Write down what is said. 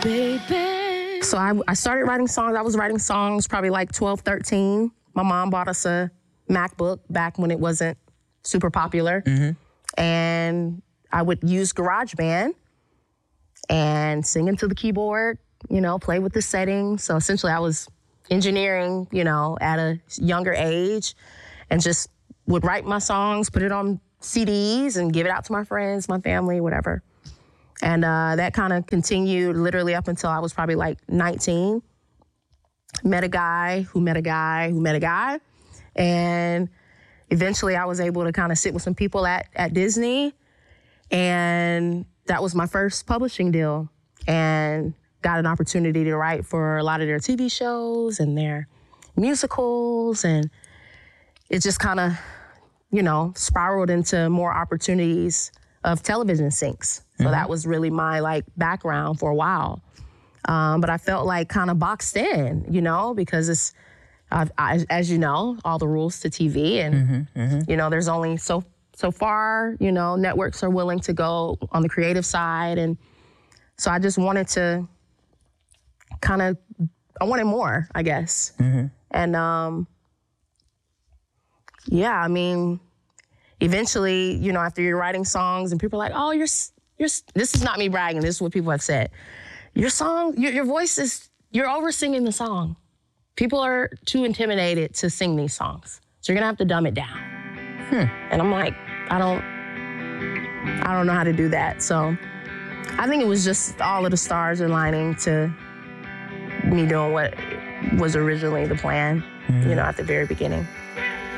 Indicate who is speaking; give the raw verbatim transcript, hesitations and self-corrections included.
Speaker 1: baby.
Speaker 2: So I, I started writing songs. I was writing songs probably like twelve, thirteen. My mom bought us a MacBook back when it wasn't super popular. Mm-hmm. And I would use GarageBand and sing into the keyboard, you know, play with the settings. So essentially I was engineering, you know, at a younger age, and just would write my songs, put it on C Ds and give it out to my friends, my family, whatever. And uh, that kind of continued literally up until I was probably like nineteen. Met a guy who met a guy who met a guy. And eventually I was able to kind of sit with some people at, at Disney. And that was my first publishing deal. And got an opportunity to write for a lot of their T V shows and their musicals. And it just kind of, you know, spiraled into more opportunities of television syncs. So mm-hmm. that was really my like background for a while. Um, but I felt like kind of boxed in, you know, because it's, I've, I, as you know, all the rules to T V, and mm-hmm, mm-hmm. you know, there's only so so far, you know, networks are willing to go on the creative side, and so I just wanted to kind of, I wanted more, I guess, mm-hmm. and um, yeah, I mean, eventually, you know, after you're writing songs and people are like, oh, you're you're. This is not me bragging. This is what people have said. Your song, your, your voice is, you're over singing the song. People are too intimidated to sing these songs. So you're gonna have to dumb it down. Hmm. And I'm like, I don't, I don't know how to do that. So I think it was just all of the stars aligning to me doing what was originally the plan, mm-hmm. you know, at the very beginning.